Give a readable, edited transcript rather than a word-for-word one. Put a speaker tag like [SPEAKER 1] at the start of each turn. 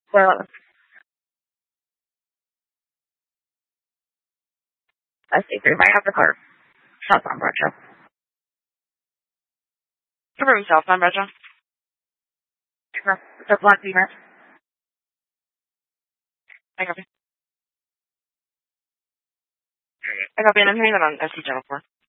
[SPEAKER 1] Well, I see through right after car. Shots on Bradshaw.
[SPEAKER 2] Confirm southbound Bradshaw.
[SPEAKER 1] The Black Beamer.
[SPEAKER 2] I copy. I copy, and I'm hearing that on SC Channel 4.